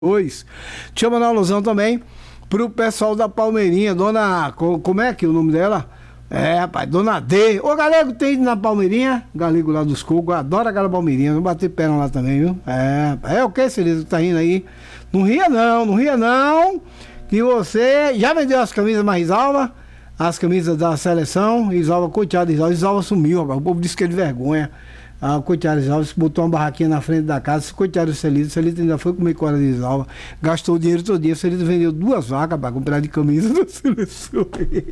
Deixa eu mandar uma alusão também pro pessoal da Palmeirinha, dona. Como é que é o nome dela? Rapaz, dona D. Ô, galego, tem ido na Palmeirinha? Galego lá dos Cocos, adora aquela Palmeirinha. Vamos bater perna lá também, viu? É o que, Celisa, que tá rindo aí? Não ria não. Que você já vendeu as camisas mais Risalva? As camisas da seleção? Risalva, coitado de Risalva. Risalva sumiu, rapaz. O povo disse que é de vergonha. Coitado de Risalva, botou uma barraquinha na frente da casa, coitado do Celito. O Celito ainda foi comer com a Risalva, gastou o dinheiro todo dia. O Celito vendeu 2 vacas para comprar de camisa da seleção.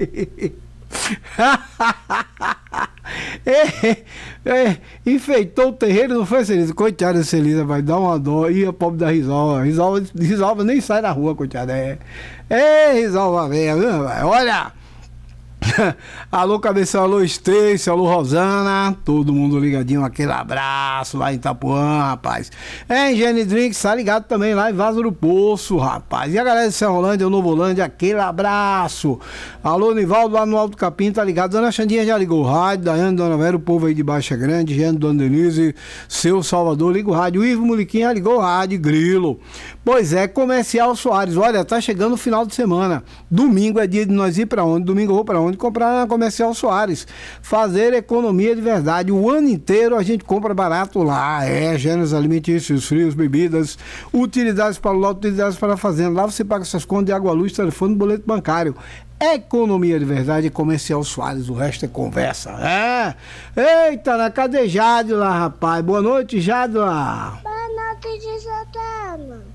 Enfeitou o terreiro, não foi, Celito? Coitado do Celito, vai dar uma dó. E a pobre da Risalva. Risalva nem sai da rua, coitado. Risalva, velho, olha. Alô, Cabeção, alô, Estência, alô, Rosana, todo mundo ligadinho, aquele abraço lá em Itapuã, rapaz. Engene Drinks, tá ligado também lá em Vaso do Poço, rapaz. E a galera de Serrolândia, Novo Holândia, aquele abraço. Alô, Nivaldo lá no Alto Capim, tá ligado? Dona Xandinha já ligou o rádio, Daiane, Dona Vera, o povo aí de Baixa Grande, Jean, Dona Denise, seu Salvador, liga o rádio. O Ivo Muliquinha ligou o rádio, Grilo. Pois é, Comercial Soares, olha, tá chegando o final de semana. Domingo é dia de nós ir pra onde? Domingo eu vou pra onde? Comprar na Comercial Soares, fazer economia de verdade. O ano inteiro a gente compra barato lá, gêneros alimentícios, frios, bebidas, utilidades para o lote, utilidades para a fazenda. Lá você paga essas contas de água, luz, telefone, boleto bancário. Economia de verdade é Comercial Soares, o resto é conversa. Eita, cadê Jade lá, rapaz? Boa noite, Jade lá. Boa noite, de Santana.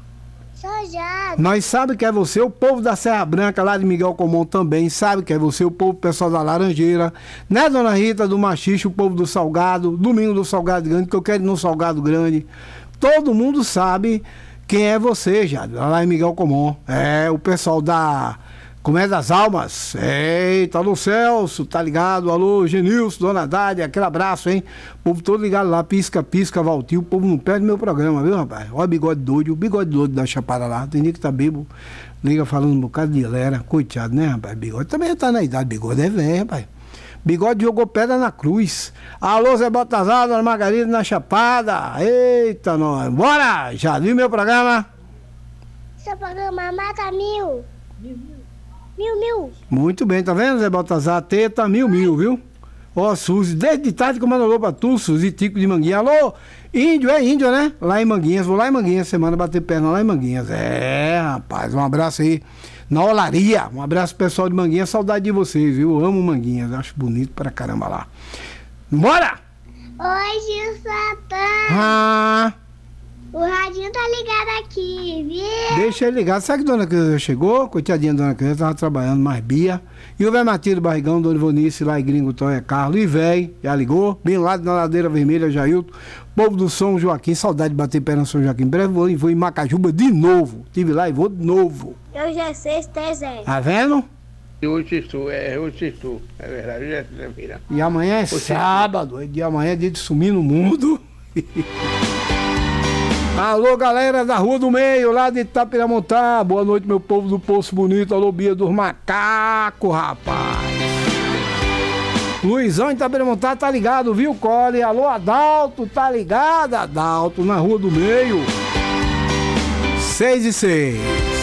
Nós sabemos que é você, o povo da Serra Branca, lá de Miguel Comum também, sabe que é você, o povo pessoal da Laranjeira, né, Dona Rita, do Machixe, o povo do Salgado, domingo do Salgado Grande, que eu quero ir no Salgado Grande. Todo mundo sabe quem é você, já, lá em Miguel Comum. O pessoal da Comédia das Almas. Eita, alô Celso, tá ligado? Alô Genilson, Dona Dádia, aquele abraço, hein? O povo todo ligado lá, pisca, Valtinho, o povo não perde meu programa, viu, rapaz? Olha o bigode doido da Chapada lá, tem dia que tá bebo, liga falando um bocado de galera, coitado, né, rapaz? Bigode também tá na idade, bigode é velho, rapaz. Bigode jogou pedra na cruz. Alô, Zé Baltazar, Dona Margarida na Chapada. Eita, nós. Bora! Já viu meu programa? Seu programa mata mil. Mil. Muito bem, tá vendo, Zé Baltazar? Teta, mil, viu? Ó, Suzy, desde tarde comendo alô pra tu, Suzy, Tico de Manguinha. Alô, índio, né? Lá em Manguinhas, vou lá em Manguinhas, semana bater perna lá em Manguinhas. Rapaz, um abraço aí na Olaria. Um abraço pessoal de Manguinhas, saudade de vocês, viu? Eu amo Manguinhas, acho bonito pra caramba lá. Bora! Oi, Gil Santana. O radinho tá ligado aqui, viu? Deixa ele ligado. Sabe que Dona Cleusa chegou? Coitadinha da Dona Cleusa, tava trabalhando, mais Bia. E o velho Matilde Barrigão, Dona Ivonice, lá em Gringo, Tonha Carlos. E velho, já ligou? Bem lá na Ladeira Vermelha, Jailton. Povo do São Joaquim, saudade de bater pé no São Joaquim. Em breve vou em Macajuba de novo. Tive lá e vou de novo. Hoje é sexta, Tá vendo? Hoje estou, é verdade, hoje é sexta-feira. E amanhã é sábado, e amanhã é dia de sumir no mundo. Alô, galera da Rua do Meio, lá de Itapiramontá. Boa noite, meu povo do Poço Bonito. Alô, Bia dos Macacos, rapaz. Luizão de Itapiramontá tá ligado, viu, Cole? Alô, Adalto, tá ligado? Adalto, na Rua do Meio. 6 e 6.